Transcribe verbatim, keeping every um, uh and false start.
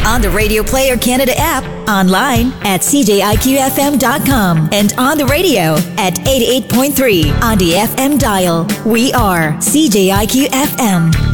On the Radio Player Canada app, online at c j i q f m dot com, and on the radio at eighty-eight point three on the F M dial. We are C J I Q F M.